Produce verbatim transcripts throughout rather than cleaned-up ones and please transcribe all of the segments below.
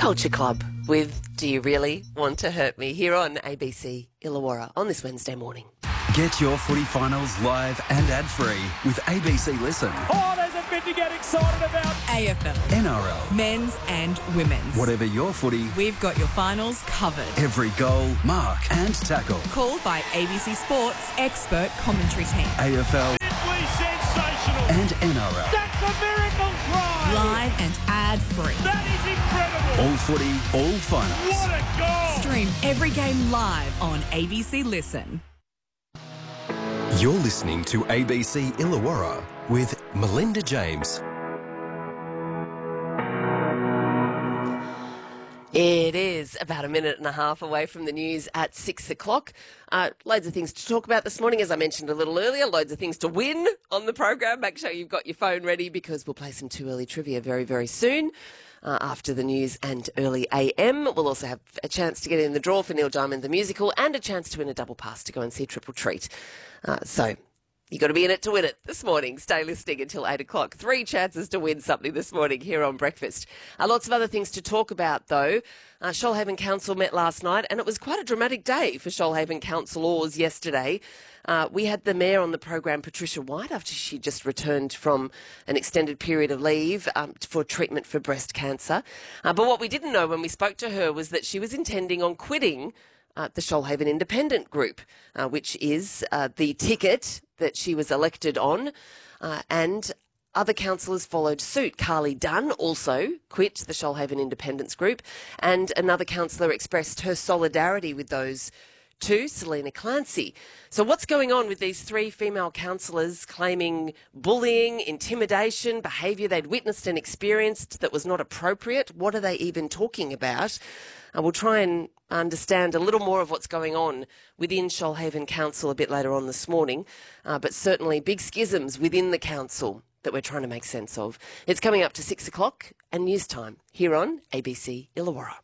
Culture Club with Do You Really Want to Hurt Me here on A B C Illawarra on this Wednesday morning. Get your footy finals live and ad-free with A B C Listen. Oh, there's a bit to get excited about. A F L. N R L. Men's and women's. Whatever your footy, we've got your finals covered. Every goal, mark and tackle. Called by A B C Sports expert commentary team. A F L. Simply sensational. And N R L. That's a miracle try. Live and ad-free. That is incredible. All footy, all finals. What a goal. Stream every game live on A B C Listen. You're listening to A B C Illawarra with Melinda James. It is about a minute and a half away from the news at six o'clock. Uh, loads of things to talk about this morning, as I mentioned a little earlier. Loads of things to win on the program. Make sure you've got your phone ready because we'll play some too early trivia very, very soon. Uh, after the news and early A M. We'll also have a chance to get in the draw for Neil Diamond the Musical and a chance to win a double pass to go and see Triple Treat. Uh, so you got to be in it to win it this morning. Stay listening until eight o'clock. Three chances to win something this morning here on Breakfast. Uh, lots of other things to talk about, though. Uh, Shoalhaven Council met last night, and it was quite a dramatic day for Shoalhaven councillors yesterday. Uh, we had the Mayor on the program, Patricia White, after she just returned from an extended period of leave um, for treatment for breast cancer. Uh, but what we didn't know when we spoke to her was that she was intending on quitting uh, the Shoalhaven Independent Group, uh, which is uh, the ticket that she was elected on, uh, and other councillors followed suit. Carly Dunn also quit the Shoalhaven Independence Group, and another councillor expressed her solidarity with those two, Selena Clancy. So what's going on with these three female councillors claiming bullying, intimidation, behaviour they'd witnessed and experienced that was not appropriate? What are they even talking about? Uh, we'll try and understand a little more of what's going on within Shoalhaven Council a bit later on this morning, uh, but certainly big schisms within the council that we're trying to make sense of. It's coming up to six o'clock and news time here on A B C Illawarra.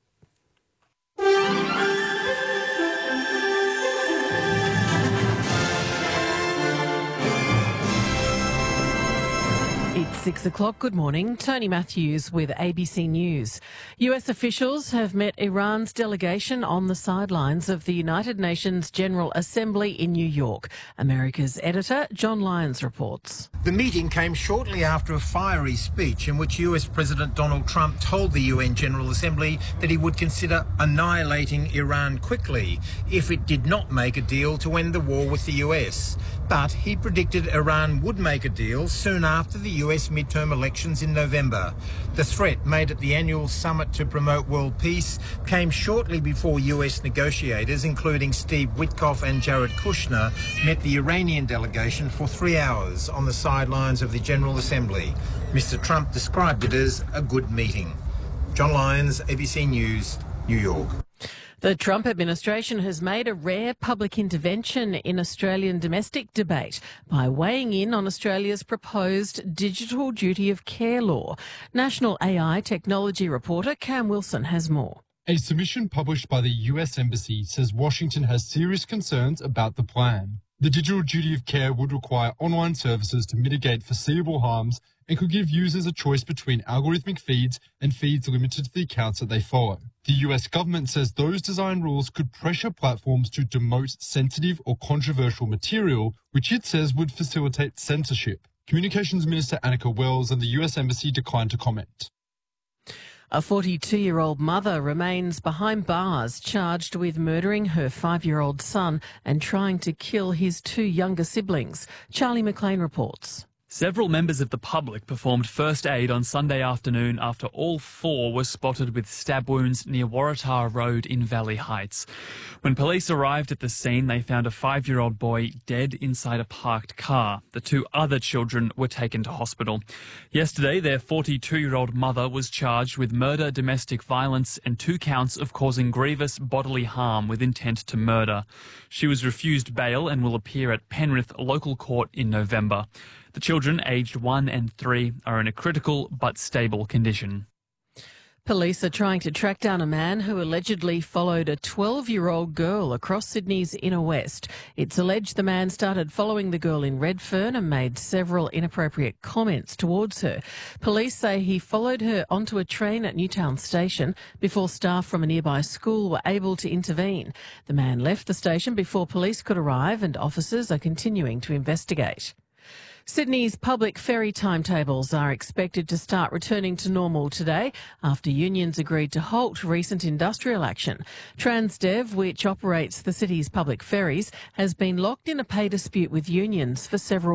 It's six o'clock. Good morning. Tony Matthews with A B C News. U S officials have met Iran's delegation on the sidelines of the United Nations General Assembly in New York. America's editor, John Lyons, reports. The meeting came shortly after a fiery speech in which U S President Donald Trump told the U N General Assembly that he would consider annihilating Iran quickly if it did not make a deal to end the war with the U S. But he predicted Iran would make a deal soon after the U S midterm elections in November. The threat made at the annual summit to promote world peace came shortly before U S negotiators, including Steve Witkoff and Jared Kushner, met the Iranian delegation for three hours on the sidelines of the General Assembly. Mister Trump described it as a good meeting. John Lyons, A B C News, New York. The Trump administration has made a rare public intervention in Australian domestic debate by weighing in on Australia's proposed digital duty of care law. National A I technology reporter Cam Wilson has more. A submission published by the U S Embassy says Washington has serious concerns about the plan. The digital duty of care would require online services to mitigate foreseeable harms and could give users a choice between algorithmic feeds and feeds limited to the accounts that they follow. The U S government says those design rules could pressure platforms to demote sensitive or controversial material, which it says would facilitate censorship. Communications Minister Annika Wells and the U S Embassy declined to comment. A forty-two-year-old mother remains behind bars, charged with murdering her five-year-old son and trying to kill his two younger siblings. Charlie McLean reports. Several members of the public performed first aid on Sunday afternoon after all four were spotted with stab wounds near Waratah Road in Valley Heights. When police arrived at the scene, they found a five-year-old boy dead inside a parked car. The two other children were taken to hospital. Yesterday, their forty-two-year-old mother was charged with murder, domestic violence and two counts of causing grievous bodily harm with intent to murder. She was refused bail and will appear at Penrith Local Court in November. The children, aged one and three, are in a critical but stable condition. Police are trying to track down a man who allegedly followed a twelve-year-old girl across Sydney's inner west. It's alleged the man started following the girl in Redfern and made several inappropriate comments towards her. Police say he followed her onto a train at Newtown Station before staff from a nearby school were able to intervene. The man left the station before police could arrive, and officers are continuing to investigate. Sydney's public ferry timetables are expected to start returning to normal today after unions agreed to halt recent industrial action. Transdev, which operates the city's public ferries, has been locked in a pay dispute with unions for several